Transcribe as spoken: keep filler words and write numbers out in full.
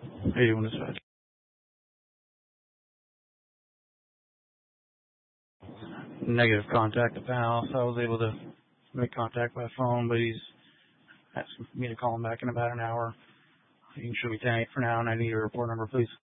How you doing, dispatch? Negative contact at the house. I was able to make contact by phone, but he's asking me to call him back in about an hour. You can show me ten eight for now, and I need your report number, please.